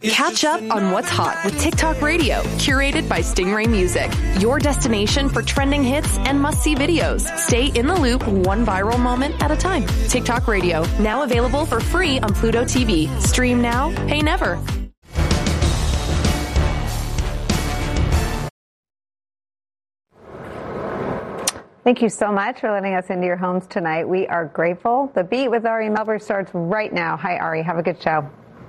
Catch up on what's hot with TikTok Radio, curated by Stingray Music. Your destination for trending hits and must-see videos. Stay in the loop, one viral moment at a time. TikTok Radio, now available for free on Pluto TV. Stream now, pay never. Thank you so much for letting us into your homes tonight. We are grateful. The Beat with Ari Melber starts right now. Hi, Ari. Have a good show.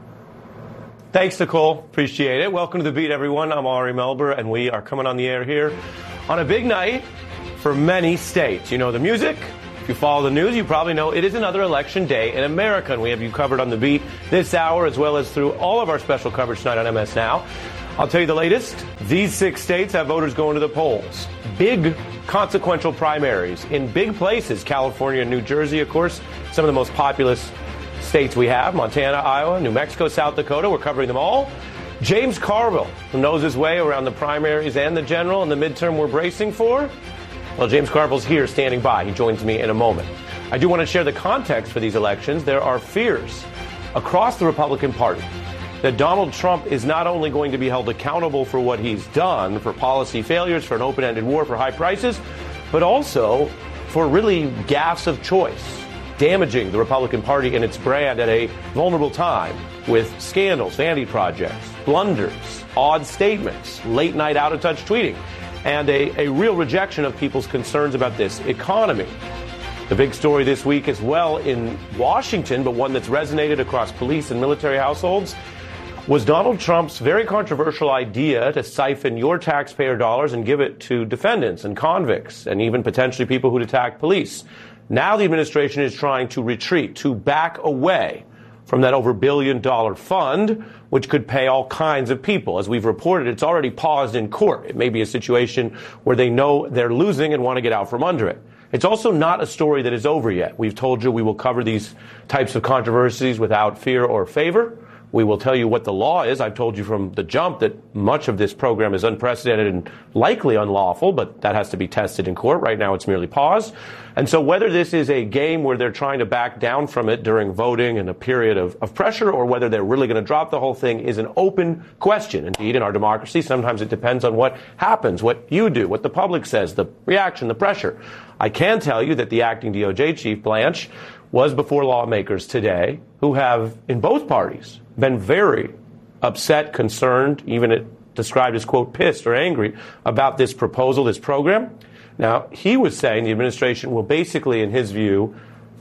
Thanks, Nicole. Appreciate it. Welcome to The Beat, everyone. I'm Ari Melber, and we are coming on the air here on a big night for many states. You know the music. If you follow the news, you probably know it is another election day in America, and we have you covered on The Beat this hour, as well as through all of our special coverage tonight on MS Now. I'll tell you the latest. These 6 states have voters going to the polls. Big, consequential primaries in big places. California and New Jersey, of course, some of the most populous states we have. Montana, Iowa, New Mexico, South Dakota. We're covering them all. James Carville, who knows his way around the primaries and the general and the midterm we're bracing for. Well, James Carville's here standing by. He joins me in a moment. I do want to share the context for these elections. There are fears across the Republican Party that Donald Trump is not only going to be held accountable for what he's done, for policy failures, for an open-ended war, for high prices, but also for really gaffes of choice, damaging the Republican Party and its brand at a vulnerable time with scandals, vanity projects, blunders, odd statements, late-night out-of-touch tweeting, and a real rejection of people's concerns about this economy. The big story this week as well in Washington, but one that's resonated across police and military households, was Donald Trump's very controversial idea to siphon your taxpayer dollars and give it to defendants and convicts and even potentially people who'd attack police. Now the administration is trying to retreat, to back away from that over $1 billion fund, which could pay all kinds of people. As we've reported, it's already paused in court. It may be a situation where they know they're losing and want to get out from under it. It's also not a story that is over yet. We've told you we will cover these types of controversies without fear or favor. We will tell you what the law is. I've told you from the jump that much of this program is unprecedented and likely unlawful, but that has to be tested in court. Right now, it's merely paused. And so whether this is a game where they're trying to back down from it during voting and a period of pressure, or whether they're really going to drop the whole thing, is an open question. Indeed, in our democracy, sometimes it depends on what happens, what you do, what the public says, the reaction, the pressure. I can tell you that the acting DOJ chief, Blanche, was before lawmakers today who have, in both parties, been very upset, concerned, even described as, quote, pissed or angry about this proposal, this program. Now, he was saying the administration will basically, in his view,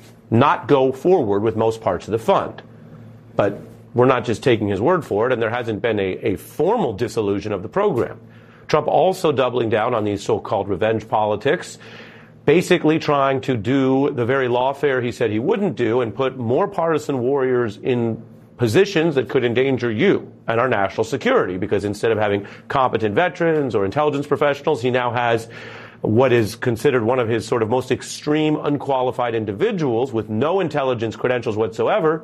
not go forward with most parts of the fund. But we're not just taking his word for it, and there hasn't been a formal dissolution of the program. Trump also doubling down on these so-called revenge politics, basically trying to do the very lawfare he said he wouldn't do and put more partisan warriors in positions that could endanger you and our national security, because instead of having competent veterans or intelligence professionals, he now has what is considered one of his sort of most extreme unqualified individuals with no intelligence credentials whatsoever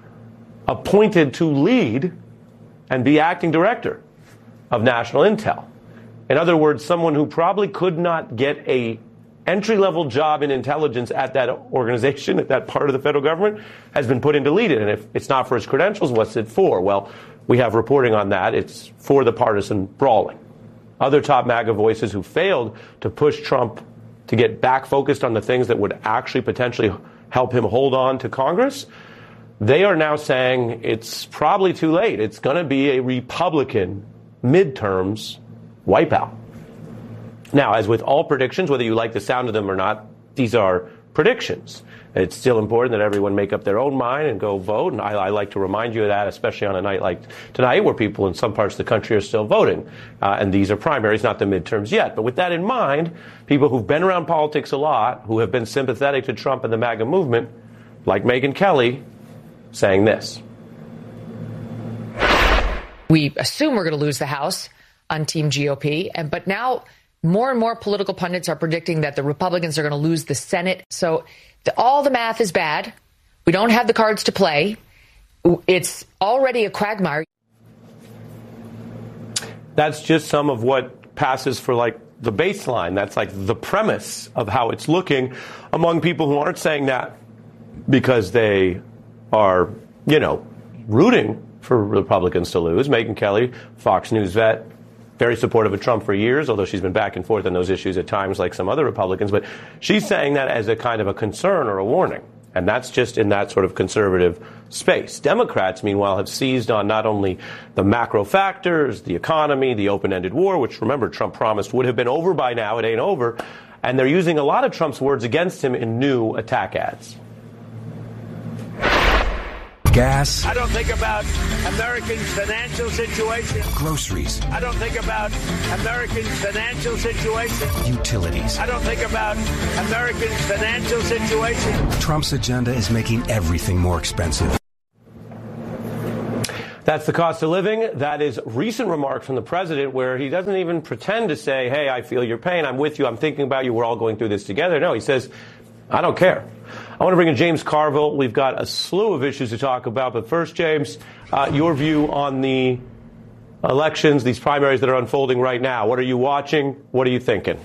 appointed to lead and be acting director of national intel. In other words, someone who probably could not get a entry-level job in intelligence at that organization, at that part of the federal government, has been put in to lead it. And if it's not for his credentials, what's it for? Well, we have reporting on that. It's for the partisan brawling. Other top MAGA voices who failed to push Trump to get back focused on the things that would actually potentially help him hold on to Congress, they are now saying it's probably too late. It's going to be a Republican midterms wipeout. Now, as with all predictions, whether you like the sound of them or not, these are predictions. It's still important that everyone make up their own mind and go vote. And I like to remind you of that, especially on a night like tonight where people in some parts of the country are still voting. And these are primaries, not the midterms yet. But with that in mind, people who've been around politics a lot, who have been sympathetic to Trump and the MAGA movement, like Megyn Kelly, saying this. We assume we're going to lose the House on Team GOP. But now more and more political pundits are predicting that the Republicans are going to lose the Senate. So all the math is bad. We don't have the cards to play. It's already a quagmire. That's just some of what passes for like the baseline. That's like the premise of how it's looking among people who aren't saying that because they are, rooting for Republicans to lose. Megyn Kelly, Fox News vet, very supportive of Trump for years, although she's been back and forth on those issues at times like some other Republicans. But she's saying that as a kind of a concern or a warning. And that's just in that sort of conservative space. Democrats, meanwhile, have seized on not only the macro factors, the economy, the open-ended war, which, remember, Trump promised would have been over by now. It ain't over. And they're using a lot of Trump's words against him in new attack ads. Gas. I don't think about Americans' financial situation. Groceries. I don't think about Americans' financial situation. Utilities. I don't think about Americans' financial situation. Trump's agenda is making everything more expensive. That's the cost of living. That is recent remarks from the president where he doesn't even pretend to say, hey, I feel your pain. I'm with you. I'm thinking about you. We're all going through this together. No, he says, I don't care. I want to bring in James Carville. We've got a slew of issues to talk about. But first, James, your view on the elections, these primaries that are unfolding right now. What are you watching? What are you thinking?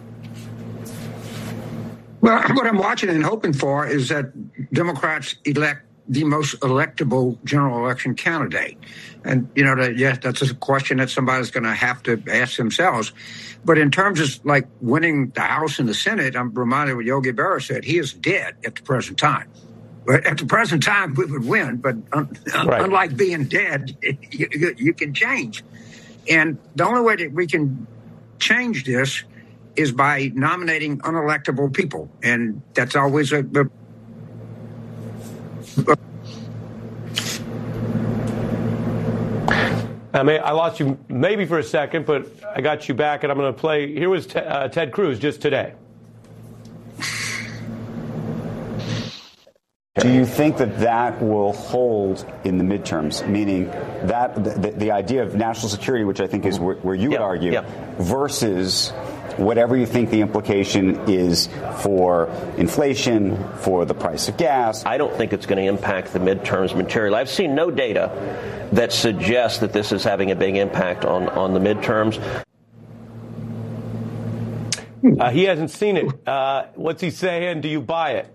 Well, what I'm watching and hoping for is that Democrats elect the most electable general election candidate. And, you know, that's a question that somebody's going to have to ask themselves. But in terms of, like, winning the House and the Senate, I'm reminded of what Yogi Berra said. He is dead at the present time. But at the present time, we would win. But unlike being dead, you can change. And the only way that we can change this is by nominating unelectable people. And that's always I lost you maybe for a second, but I got you back, and I'm going to play. Here was Ted Cruz just today. Do you think that will hold in the midterms, meaning that the idea of national security, which I think is where you would argue, versus whatever you think the implication is for inflation, for the price of gas? I don't think it's going to impact the midterms materially. I've seen no data that suggests that this is having a big impact on the midterms. He hasn't seen it. What's he saying? Do you buy it?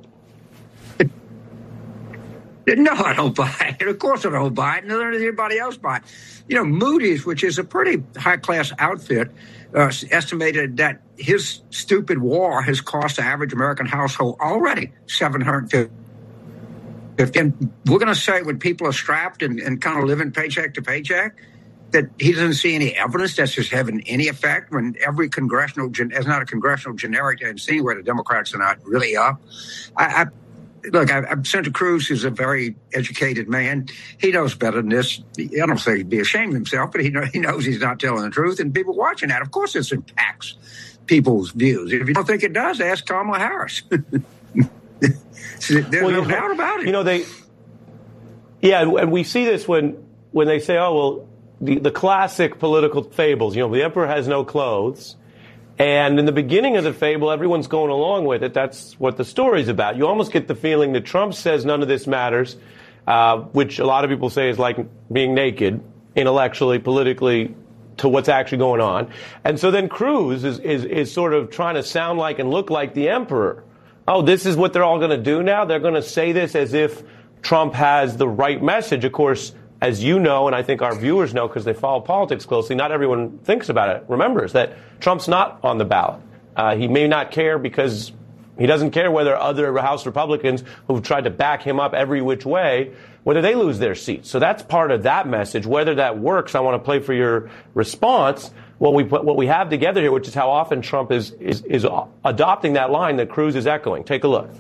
No, I don't buy it. Of course I don't buy it. Neither does anybody else buy it. You know, Moody's, which is a pretty high-class outfit, estimated that his stupid war has cost the average American household already $750. And we're going to say when people are strapped and kind of living paycheck to paycheck, that he doesn't see any evidence that's just having any effect when every congressional, as not a congressional generic, and seeing where the Democrats are not really up. Look, Senator Cruz is a very educated man. He knows better than this. I don't say he'd be ashamed of himself, but he knows he's not telling the truth. And people watching that, of course, this impacts people's views. If you don't think it does, ask Kamala Harris. There's no doubt about it. You know, and we see this when they say, oh, well, the classic political fables, you know, the emperor has no clothes. And in the beginning of the fable, everyone's going along with it. That's what the story's about. You almost get the feeling that Trump says none of this matters, which a lot of people say is like being naked, intellectually, politically, to what's actually going on. And so then Cruz is sort of trying to sound like and look like the emperor. Oh, this is what they're all going to do now? They're going to say this as if Trump has the right message. Of course, as you know, and I think our viewers know because they follow politics closely, not everyone thinks about it, remembers that Trump's not on the ballot. He may not care because he doesn't care whether other House Republicans who've tried to back him up every which way, whether they lose their seats. So that's part of that message. Whether that works, I want to play for your response. What we have together here, which is how often Trump is adopting that line that Cruz is echoing. Take a look.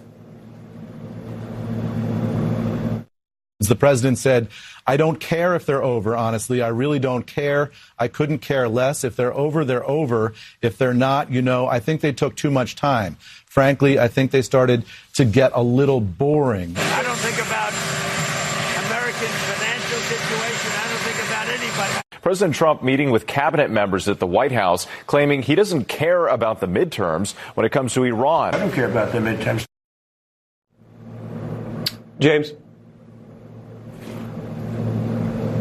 The president said, I don't care if they're over, honestly. I really don't care. I couldn't care less. If they're over, they're over. If they're not, you know, I think they took too much time. Frankly, I think they started to get a little boring. I don't think about American financial situation. I don't think about anybody. President Trump meeting with cabinet members at the White House, claiming he doesn't care about the midterms when it comes to Iran. I don't care about the midterms. James?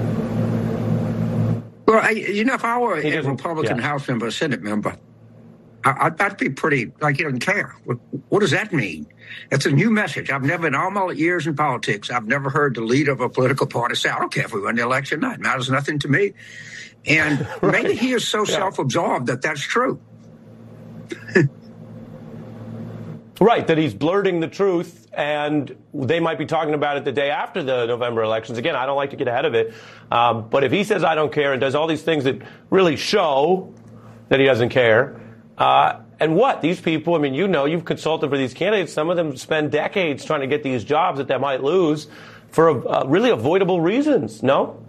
Well, if I were a Republican House member, a Senate member, I'd be pretty, like, he doesn't care. What does that mean? That's a new message. I've never, in all my years in politics, I've never heard the leader of a political party say, I don't care if we win the election. It matters nothing to me. And right. Maybe he is so self-absorbed that that's true. Right, that he's blurting the truth, and they might be talking about it the day after the November elections. Again, I don't like to get ahead of it. But if he says, I don't care, and does all these things that really show that he doesn't care, and what? These people, I mean, you've consulted for these candidates. Some of them spend decades trying to get these jobs that they might lose for really avoidable reasons, no?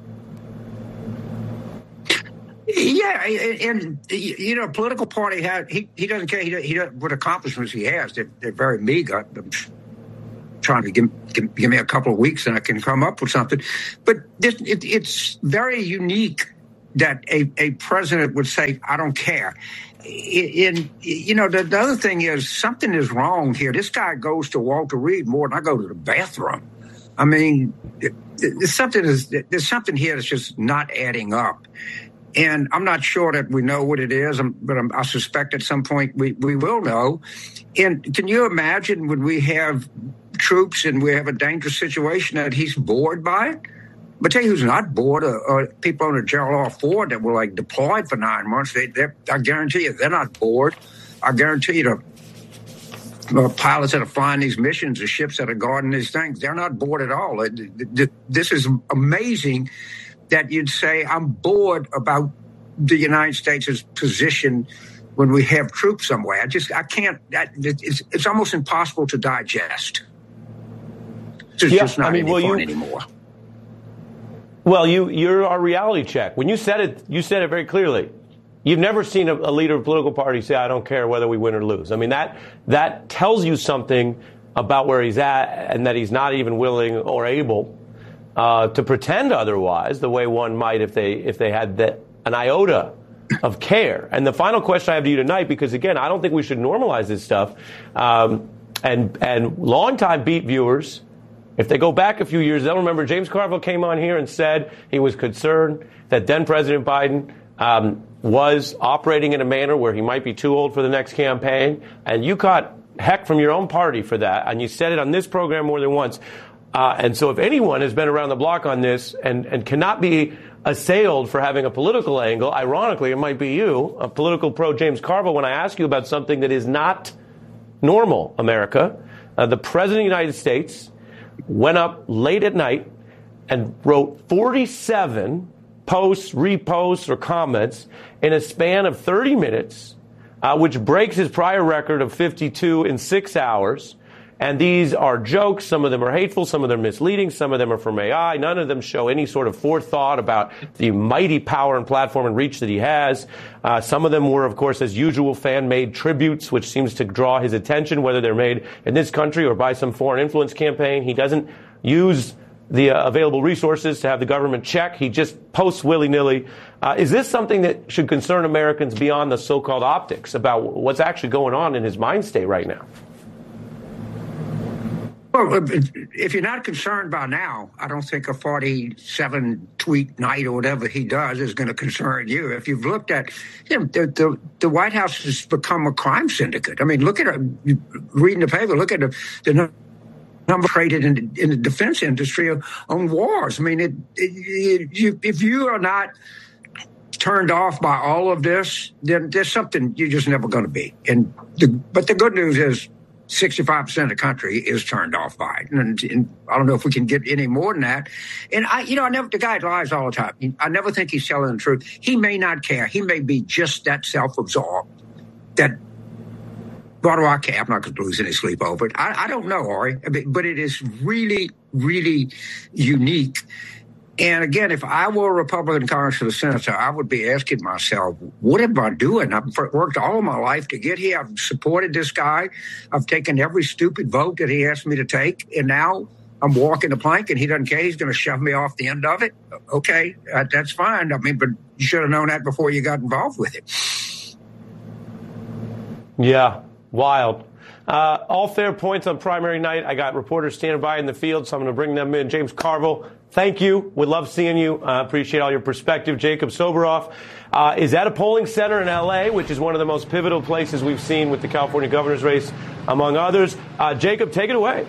Yeah, and a political party he doesn't care. He doesn't, what accomplishments he has. They're very meager. I'm trying to give me a couple of weeks and I can come up with something. But it's very unique that a president would say, I don't care. The other thing is something is wrong here. This guy goes to Walter Reed more than I go to the bathroom. I mean, there's something here that's just not adding up. And I'm not sure that we know what it is, but I suspect at some point we will know. And can you imagine when we have troops and we have a dangerous situation that he's bored by it? But tell you who's not bored are people on the Gerald R. Ford that were deployed for 9 months. I guarantee you they're not bored. I guarantee you the pilots that are flying these missions, the ships that are guarding these things, they're not bored at all. This is amazing that you'd say, I'm bored about the United States' position when we have troops somewhere. I can't, it's almost impossible to digest. It's just not any fun anymore. Well, you're our reality check. When you said it very clearly. You've never seen a leader of a political party say, I don't care whether we win or lose. I mean, that tells you something about where he's at and that he's not even willing or able to pretend otherwise, the way one might if they had an iota of care. And the final question I have to you tonight, because again, I don't think we should normalize this stuff. And longtime Beat viewers, if they go back a few years, they'll remember James Carville came on here and said he was concerned that then President Biden was operating in a manner where he might be too old for the next campaign. And you caught heck from your own party for that. And you said it on this program more than once. And so if anyone has been around the block on this and cannot be assailed for having a political angle, ironically, it might be you, a political pro-James Carville, when I ask you about something that is not normal, America. The President of the United States went up late at night and wrote 47 posts, reposts, or comments in a span of 30 minutes, which breaks his prior record of 52 in 6 hours. And these are jokes. Some of them are hateful. Some of them are misleading. Some of them are from AI. None of them show any sort of forethought about the mighty power and platform and reach that he has. Some of them were, of course, as usual, fan-made tributes, which seems to draw his attention, whether they're made in this country or by some foreign influence campaign. He doesn't use the available resources to have the government check. He just posts willy-nilly. Is this something that should concern Americans beyond the so-called optics about what's actually going on in his mind state right now? Well, if you're not concerned by now, I don't think a 47-tweet night or whatever he does is going to concern you. If you've looked at him, the White House has become a crime syndicate. I mean, look at it, reading the paper, look at the number traded in the defense industry on wars. I mean, if you are not turned off by all of this, then there's something you're just never going to be. But the good news is, 65% of the country is turned off by it. And I don't know if we can get any more than that. And the guy lies all the time. I never think he's telling the truth. He may not care. He may be just that self-absorbed that, what do I care? I'm not going to lose any sleep over it. I don't know, Ari, but it is really, really unique. And again, if I were a Republican Congressman or Senator, I would be asking myself, what am I doing? I've worked all of my life to get here. I've supported this guy. I've taken every stupid vote that he asked me to take. And now I'm walking the plank and he doesn't care. He's going to shove me off the end of it. Okay, that's fine. I mean, but you should have known that before you got involved with it. Yeah, wild. All fair points on primary night. I got reporters standing by in the field, so I'm going to bring them in. James Carville, thank you. We love seeing you. Appreciate all your perspective. Jacob Soboroff is at a polling center in L.A., which is one of the most pivotal places we've seen with the California governor's race, among others. Jacob, take it away.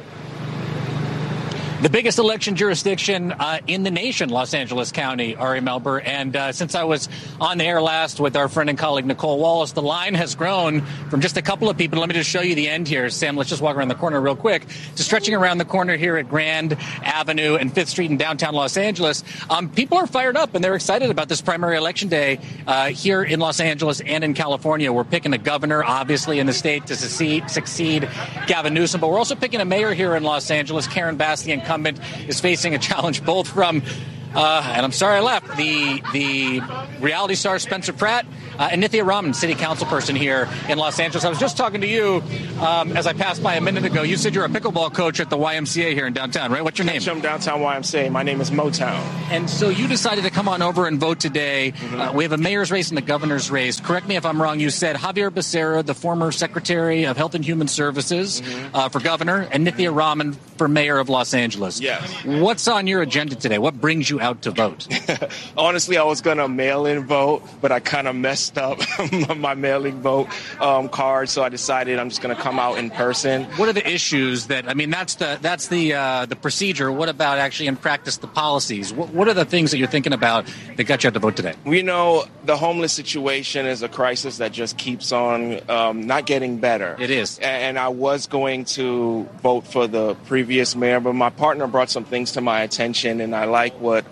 The biggest election jurisdiction in the nation, Los Angeles County, Ari Melber. And since I was on the air last with our friend and colleague Nicole Wallace, the line has grown from just a couple of people. Let me just show you the end here. Sam, let's just walk around the corner real quick. To stretching around the corner here at Grand Avenue and 5th Street in downtown Los Angeles. People are fired up and they're excited about this primary election day here in Los Angeles and in California. We're picking a governor, obviously, in the state to succeed Gavin Newsom. But we're also picking a mayor here in Los Angeles. Karen Bass, the incumbent, is facing a challenge both from, and I'm sorry I left, the reality star Spencer Pratt and Nithya Raman, city council person here in Los Angeles. I was just talking to you as I passed by a minute ago. You said you're a pickleball coach at the YMCA here in downtown, right? What's your name? I'm downtown YMCA. My name is Motown. And so you decided to come on over and vote today. Mm-hmm. We have a mayor's race and a governor's race. Correct me if I'm wrong. You said Javier Becerra, the former Secretary of Health and Human Services, for governor, and Nithya Raman for mayor of Los Angeles. Yes. What's on your agenda today? What brings you out to vote? Honestly, I was going to mail-in vote, but I kind of messed up my mail-in vote card, so I decided I'm just going to come out in person. What are the issues that, I mean, that's the procedure. What about actually in practice the policies? What are the things that you're thinking about that got you out to vote today? You know, the homeless situation is a crisis that just keeps on not getting better. It is. And I was going to vote for the previous mayor, but my partner brought some things to my attention, and I like what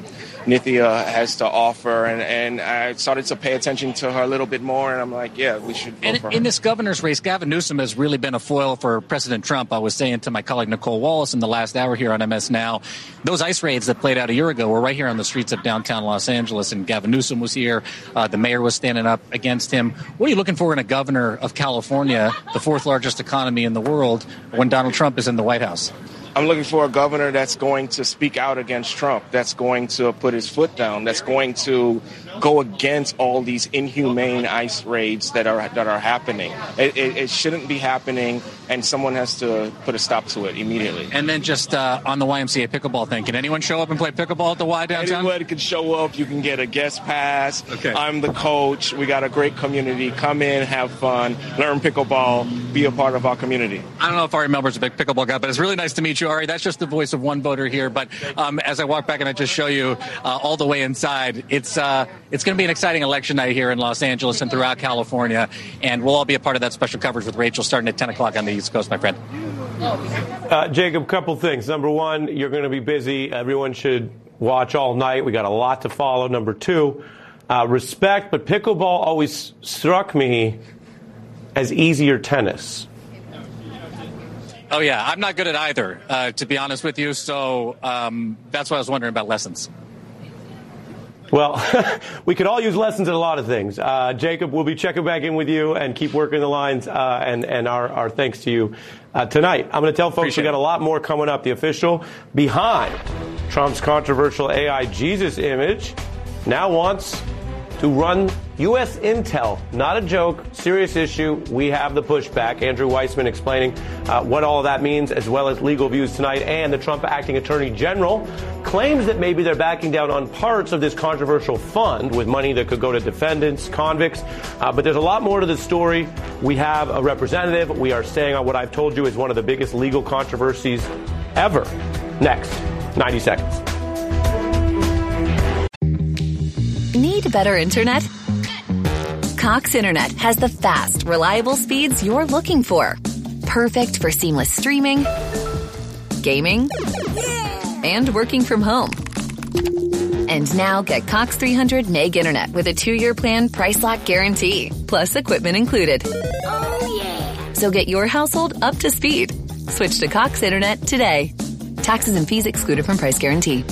Nithya has to offer, and I started to pay attention to her a little bit more, and I'm like, yeah, we should vote for her. In this governor's race, Gavin Newsom has really been a foil for President Trump. I was saying to my colleague Nicole Wallace in the last hour here on MS Now, those ICE raids that played out a year ago were right here on the streets of downtown Los Angeles, and Gavin Newsom was here. The mayor was standing up against him. What are you looking for in a governor of California, the fourth largest economy in the world, when Donald Trump is in the White House? I'm looking for a governor that's going to speak out against Trump, that's going to put his foot down, that's going to go against all these inhumane ICE raids that are happening. It shouldn't be happening, and someone has to put a stop to it immediately. And then just on the YMCA pickleball thing, can anyone show up and play pickleball at the Y downtown? Anyone can show up. You can get a guest pass. Okay. I'm the coach. We got a great community. Come in, have fun, learn pickleball, be a part of our community. I don't know if Ari Melber's a big pickleball guy, but it's really nice to meet you, Ari. That's just the voice of one voter here. But as I walk back and I just show you all the way inside, it's going to be an exciting election night here in Los Angeles and throughout California. And we'll all be a part of that special coverage with Rachel starting at 10 o'clock on the East Coast, my friend. Jacob, couple things. Number one, you're going to be busy. Everyone should watch all night. We got a lot to follow. Number two, respect. But pickleball always struck me as easier tennis. Oh, yeah. I'm not good at either, to be honest with you. So that's why I was wondering about lessons. Well, we could all use lessons in a lot of things. Jacob, we'll be checking back in with you and keep working the lines, and our thanks to you tonight. I'm going to tell folks we got a lot more coming up. The official behind Trump's controversial AI Jesus image now wants to run U.S. intel. Not a joke, serious issue. We have the pushback. Andrew Weissman explaining what all of that means, as well as legal views tonight. And the Trump acting attorney general claims that maybe they're backing down on parts of this controversial fund with money that could go to defendants, convicts. But there's a lot more to the story. We have a representative. We are staying on what I've told you is one of the biggest legal controversies ever. Next, 90 seconds. Need better internet? Cox Internet has the fast, reliable speeds you're looking for. Perfect for seamless streaming, gaming, and working from home. And now get Cox 300 Meg Internet with a 2-year plan price lock guarantee, plus equipment included. Oh, yeah. So get your household up to speed. Switch to Cox Internet today. Taxes and fees excluded from price guarantee.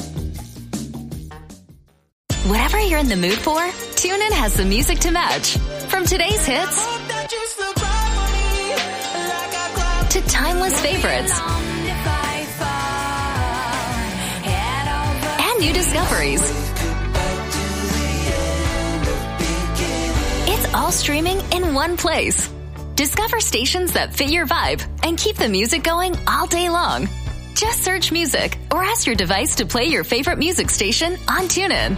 Whatever you're in the mood for, TuneIn has the music to match. From today's hits to timeless favorites and new discoveries. It's all streaming in one place. Discover stations that fit your vibe and keep the music going all day long. Just search music or ask your device to play your favorite music station on TuneIn.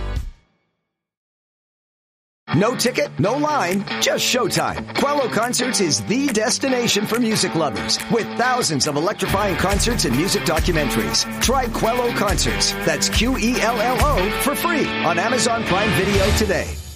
No ticket, no line, just showtime. Quello Concerts is the destination for music lovers with thousands of electrifying concerts and music documentaries. Try Quello Concerts. That's Quello for free on Amazon Prime Video today.